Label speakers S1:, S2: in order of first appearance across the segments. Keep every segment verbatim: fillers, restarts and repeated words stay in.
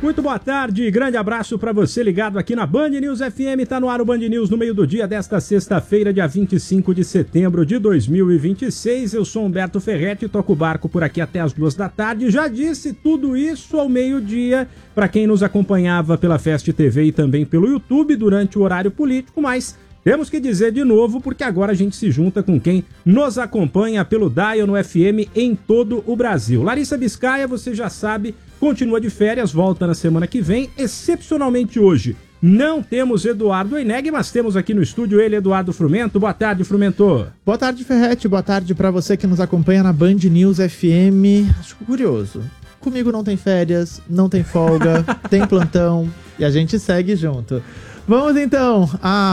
S1: Muito boa tarde, grande abraço para você ligado aqui na Band News F M, tá no ar o Band News no meio do dia desta sexta-feira, dia vinte e cinco de setembro de dois mil e vinte e seis. Eu sou Humberto Ferretti e toco o barco por aqui até as duas da tarde. Já disse tudo isso ao meio-dia para quem nos acompanhava pela Fast T V e também pelo YouTube durante o horário político, mas temos que dizer de novo porque agora a gente se junta com quem nos acompanha pelo Dial no F M em todo o Brasil. Larissa Biscaia, você já sabe, continua de férias, volta na semana que vem. Excepcionalmente hoje não temos Eduardo Oineg, mas temos aqui no estúdio ele, Eduardo Frumento. Boa tarde, Frumento.
S2: Boa tarde, Ferretti. Boa tarde para você que nos acompanha na Band News F M. Acho curioso. Comigo não tem férias, não tem folga, tem plantão e a gente segue junto. Vamos então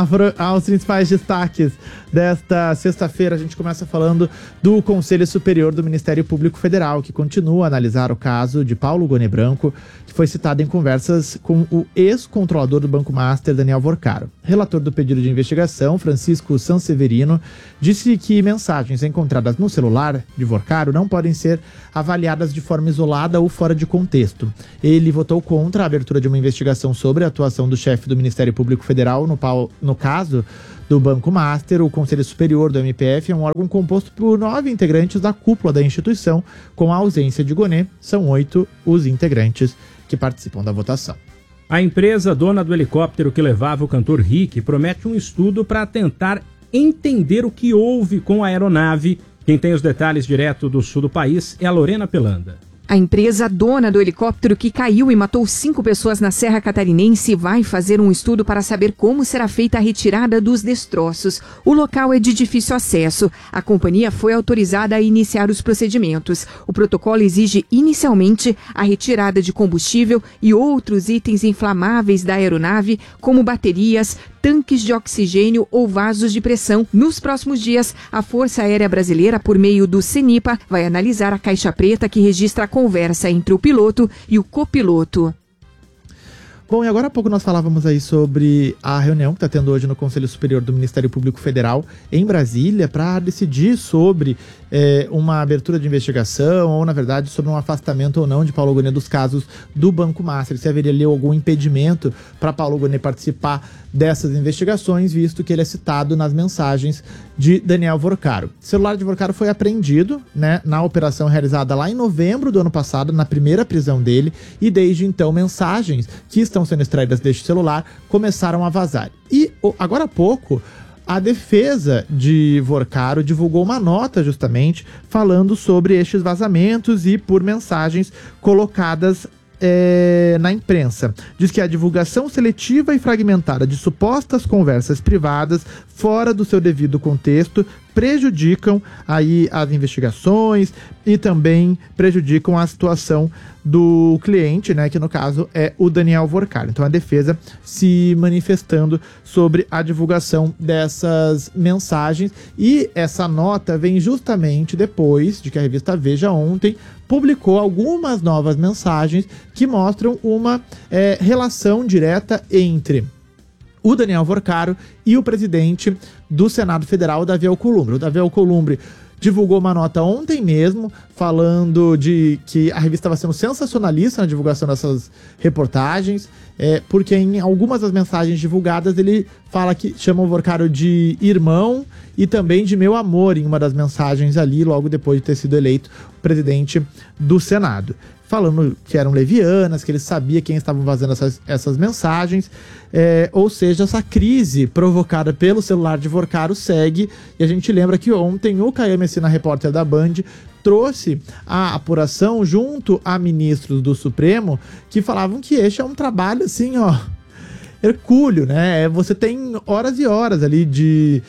S2: aos principais destaques desta sexta-feira. A gente começa falando do Conselho Superior do Ministério Público Federal, que continua a analisar o caso de Paulo Gonet Branco, que foi citado em conversas com o ex-controlador do Banco Master, Daniel Vorcaro. Relator do pedido de investigação, Francisco Sanseverino, disse que mensagens encontradas no celular de Vorcaro não podem ser avaliadas de forma isolada ou fora de contexto. Ele votou contra a abertura de uma investigação sobre a atuação do chefe do Ministério Público Federal no, no caso do Banco Master. O Conselho Superior do M P F é um órgão composto por nove integrantes da cúpula da instituição. Com a ausência de Gonet, são oito os integrantes que participam da votação.
S1: A empresa dona do helicóptero que levava o cantor Rick promete um estudo para tentar entender o que houve com a aeronave. Quem tem os detalhes direto do sul do país é a Lorena Pelanda.
S3: A empresa dona do helicóptero que caiu e matou cinco pessoas na Serra Catarinense vai fazer um estudo para saber como será feita a retirada dos destroços. O local é de difícil acesso. A companhia foi autorizada a iniciar os procedimentos. O protocolo exige inicialmente a retirada de combustível e outros itens inflamáveis da aeronave, como baterias, tanques de oxigênio ou vasos de pressão. Nos próximos dias, a Força Aérea Brasileira, por meio do CENIPA, vai analisar a caixa preta que registra a conversa entre o piloto e o copiloto.
S2: Bom, e agora há pouco nós falávamos aí sobre a reunião que está tendo hoje no Conselho Superior do Ministério Público Federal em Brasília para decidir sobre é, uma abertura de investigação ou, na verdade, sobre um afastamento ou não de Paulo Gonet dos casos do Banco Master. Se haveria ali algum impedimento para Paulo Gonet participar dessas investigações, visto que ele é citado nas mensagens de Daniel Vorcaro. O celular de Vorcaro foi apreendido, né, na operação realizada lá em novembro do ano passado, na primeira prisão dele, e desde então mensagens que estão sendo extraídas deste celular começaram a vazar. E agora há pouco, a defesa de Vorcaro divulgou uma nota justamente falando sobre estes vazamentos e por mensagens colocadas É, na imprensa. Diz que a divulgação seletiva e fragmentada de supostas conversas privadas fora do seu devido contexto prejudicam aí as investigações e também prejudicam a situação do cliente, né, que no caso é o Daniel Vorcaro. Então a defesa se manifestando sobre a divulgação dessas mensagens, e essa nota vem justamente depois de que a revista Veja ontem publicou algumas novas mensagens que mostram uma é, relação direta entre o Daniel Vorcaro e o presidente do Senado Federal, Davi Alcolumbre. O Davi Alcolumbre divulgou uma nota ontem mesmo, falando de que a revista estava sendo sensacionalista na divulgação dessas reportagens, é, porque em algumas das mensagens divulgadas ele fala que chama o Vorcaro de irmão e também de meu amor, em uma das mensagens ali, logo depois de ter sido eleito presidente do Senado. Falando que eram levianas, que ele sabia quem estavam vazando essas, essas mensagens, é, ou seja, essa crise provocada pelo celular de Vorcaro segue, e a gente lembra que ontem o Caio Messina, repórter da Band, trouxe a apuração junto a ministros do Supremo que falavam que este é um trabalho assim, ó, hercúleo, né? Você tem horas e horas ali de,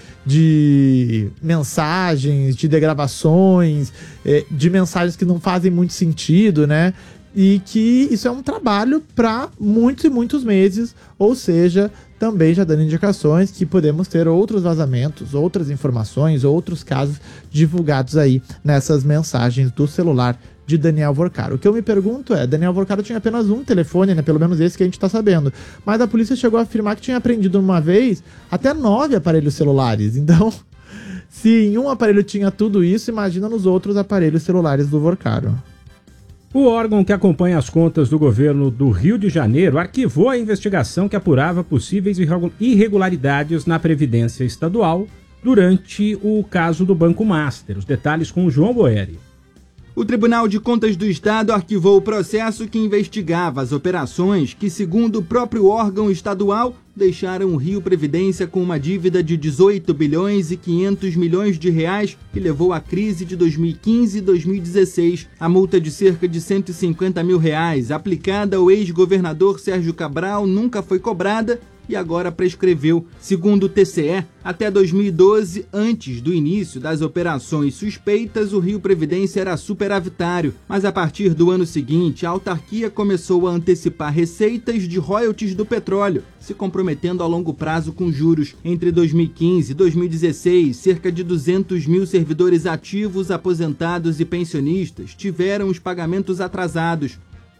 S2: de mensagens, de degravações, de mensagens que não fazem muito sentido, né? E que isso é um trabalho para muitos e muitos meses, ou seja, também já dando indicações que podemos ter outros vazamentos, outras informações, outros casos divulgados aí nessas mensagens do celular de Daniel Vorcaro. O que eu me pergunto é, Daniel Vorcaro tinha apenas um telefone, né? Pelo menos esse que a gente está sabendo. Mas a polícia chegou a afirmar que tinha apreendido uma vez até nove aparelhos celulares. Então, se em um aparelho tinha tudo isso, imagina nos outros aparelhos celulares do Vorcaro.
S1: O órgão que acompanha as contas do governo do Rio de Janeiro arquivou a investigação que apurava possíveis irregularidades na Previdência Estadual durante o caso do Banco Master. Os detalhes com o João Boeri.
S4: O Tribunal de Contas do Estado arquivou o processo que investigava as operações que, segundo o próprio órgão estadual, deixaram o Rio Previdência com uma dívida de dezoito bilhões e quinhentos milhões de reais que levou à crise de dois mil e quinze e dois mil e dezesseis. A multa de cerca de cento e cinquenta mil reais aplicada ao ex-governador Sérgio Cabral nunca foi cobrada e agora prescreveu. Segundo o T C E, até dois mil e doze, antes do início das operações suspeitas, o Rio Previdência era superavitário, mas a partir do ano seguinte, a autarquia começou a antecipar receitas de royalties do petróleo, se comprometendo a longo prazo com juros. Entre dois mil e quinze e dois mil e dezesseis, cerca de duzentos mil servidores ativos, aposentados e pensionistas tiveram os pagamentos atrasados.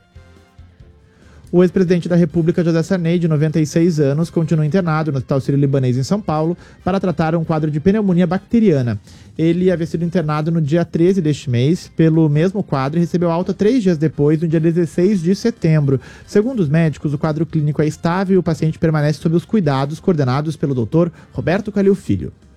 S2: O ex-presidente da República, José Sarney, de noventa e seis anos, continua internado no Hospital Sírio-Libanês em São Paulo para tratar um quadro de pneumonia bacteriana. Ele havia sido internado no dia treze deste mês pelo mesmo quadro e recebeu alta três dias depois, no dia dezesseis de setembro. Segundo os médicos, o quadro clínico é estável e o paciente permanece sob os cuidados coordenados pelo doutor Roberto Calil Filho.